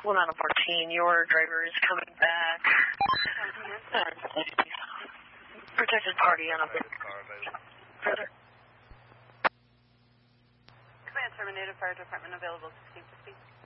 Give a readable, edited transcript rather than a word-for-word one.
14, your driver is coming back. Protected party on a further. Command terminated, fire department available 1650.